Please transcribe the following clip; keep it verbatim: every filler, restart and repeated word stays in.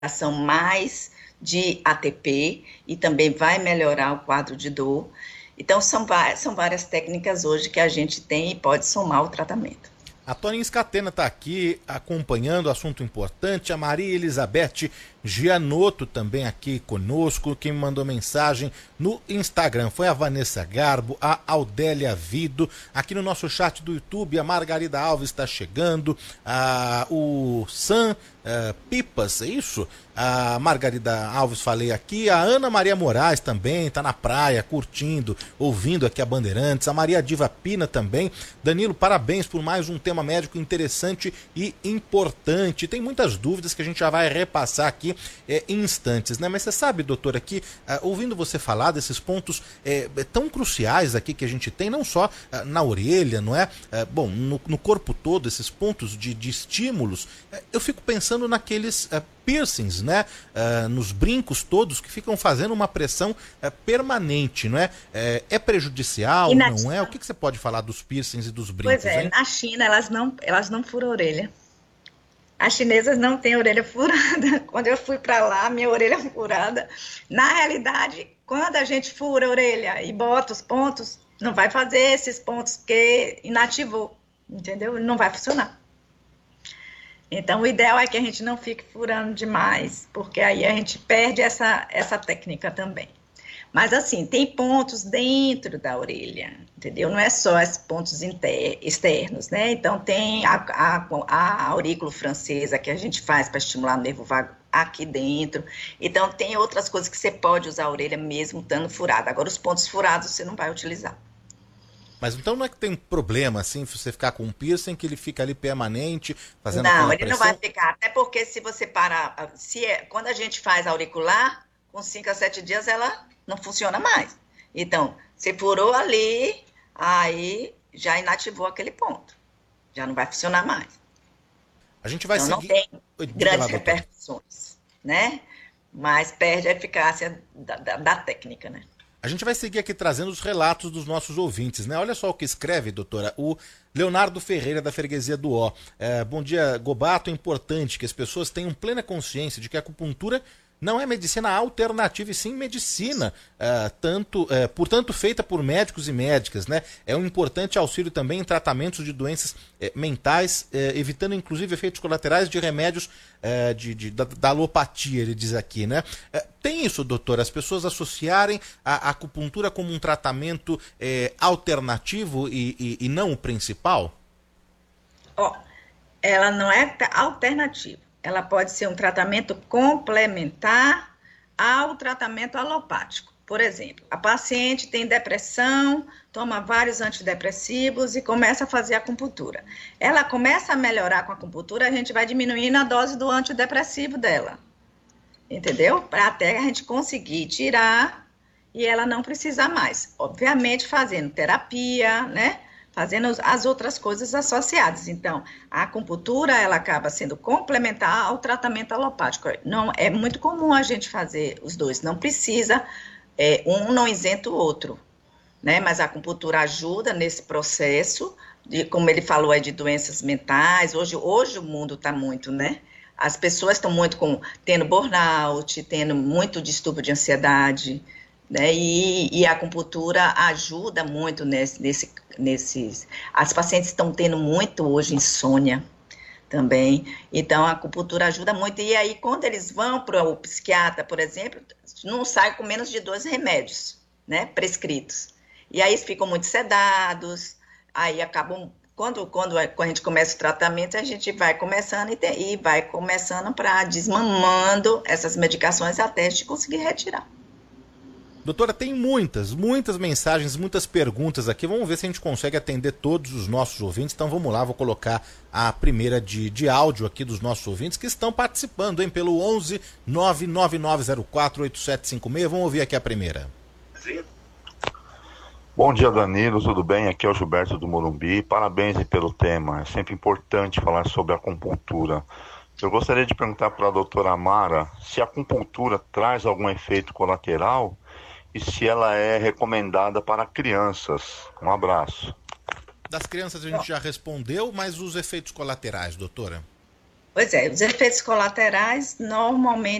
ação mais de A T P e também vai melhorar o quadro de dor. Então, são, são várias técnicas hoje que a gente tem e pode somar o tratamento. A Toninha Scatena está aqui acompanhando, assunto importante. A Maria Elizabeth Gianotto também aqui conosco. Quem me mandou mensagem no Instagram foi a Vanessa Garbo, a Audélia Vido. Aqui no nosso chat do YouTube, a Margarida Alves está chegando. A, o Sam uh, Pipas, é isso? A Margarida Alves falei aqui. A Ana Maria Moraes também está na praia, curtindo, ouvindo aqui a Bandeirantes. A Maria Diva Pina também. Danilo, parabéns por mais um tema médico interessante e importante. Tem muitas dúvidas que a gente já vai repassar aqui é, em instantes, né? Mas você sabe, doutor, aqui, uh, ouvindo você falar desses pontos é, tão cruciais aqui que a gente tem, não só uh, na orelha, não é? Uh, bom, no, no corpo todo, esses pontos de, de estímulos, uh, eu fico pensando naqueles uh, piercings, né? Uh, nos brincos todos que ficam fazendo uma pressão uh, permanente, não é? Uh, é prejudicial, não China, é? O que, que você pode falar dos piercings e dos brincos, pois é, hein? na China elas não, elas não furam a orelha. As chinesas não têm orelha furada. Quando eu fui para lá, minha orelha furada. Na realidade, quando a gente fura a orelha e bota os pontos, não vai fazer esses pontos porque inativou, entendeu? Não vai funcionar. Então, o ideal é que a gente não fique furando demais, porque aí a gente perde essa, essa técnica também. Mas, assim, tem pontos dentro da orelha, entendeu? Não é só esses pontos inter, externos, né? Então, tem a, a, a aurícula francesa que a gente faz para estimular o nervo vago aqui dentro. Então, tem outras coisas que você pode usar a orelha mesmo estando furada. Agora, os pontos furados você não vai utilizar. Mas então não é que tem problema, assim, você ficar com um piercing que ele fica ali permanente, fazendo Não, aquela ele pressão? não vai ficar. Até porque se você parar... Se é, quando a gente faz auricular, com cinco a sete dias ela não funciona mais. Então, você furou ali, aí já inativou aquele ponto. Já não vai funcionar mais. A gente vai então, seguir... não tem Diga grandes lá, doutor. repercussões, né? Mas perde a eficácia da, da, da técnica, né? A gente vai seguir aqui trazendo os relatos dos nossos ouvintes, né? Olha só o que escreve, doutora, o Leonardo Ferreira, da Freguesia do Ó. É, bom dia, Gobato. É importante que as pessoas tenham plena consciência de que a acupuntura não é medicina alternativa, e sim medicina, uh, tanto, uh, portanto feita por médicos e médicas, né? É um importante auxílio também em tratamentos de doenças uh, mentais, uh, evitando inclusive efeitos colaterais de remédios uh, de, de, da, da alopatia, ele diz aqui, né? Uh, tem isso, doutor, as pessoas associarem a, a acupuntura como um tratamento uh, alternativo e, e, e não o principal? Ó, ela não é alternativa. Ela pode ser um tratamento complementar ao tratamento alopático. Por exemplo, a paciente tem depressão, toma vários antidepressivos e começa a fazer acupuntura. Ela começa a melhorar com a acupuntura, a gente vai diminuindo a dose do antidepressivo dela. Entendeu? Para até a gente conseguir tirar e ela não precisar mais. Obviamente fazendo terapia, né? Fazendo as outras coisas associadas. Então, a acupuntura, ela acaba sendo complementar ao tratamento alopático. Não, é muito comum a gente fazer os dois, não precisa, é, um não isenta o outro, né? Mas a acupuntura ajuda nesse processo, de, como ele falou aí, de doenças mentais. Hoje, hoje o mundo está muito, né? As pessoas estão muito com, tendo burnout, tendo muito distúrbio de ansiedade, né? E, e a acupuntura ajuda muito nesse, nesse, nesses... As pacientes estão tendo muito hoje insônia também, então a acupuntura ajuda muito. E aí, quando eles vão para o psiquiatra, por exemplo, não sai com menos de dois remédios, né, prescritos. E aí eles ficam muito sedados, aí acabam... Quando, quando a gente começa o tratamento, a gente vai começando e, te, e vai começando para desmamando essas medicações até a gente conseguir retirar. Doutora, tem muitas, muitas mensagens, muitas perguntas aqui. Vamos ver se a gente consegue atender todos os nossos ouvintes. Então vamos lá, vou colocar a primeira de, de áudio aqui dos nossos ouvintes que estão participando, hein, pelo onze nove nove nove zero quatro oito sete cinco seis. Vamos ouvir aqui a primeira. Sim. Bom dia, Danilo, tudo bem? Aqui é o Gilberto do Morumbi. Parabéns pelo tema. É sempre importante falar sobre a acupuntura. Eu gostaria de perguntar para a doutora Amara se a acupuntura traz algum efeito colateral e se ela é recomendada para crianças. Um abraço. Das crianças a gente já respondeu, mas os efeitos colaterais, doutora? Pois é, os efeitos colaterais normalmente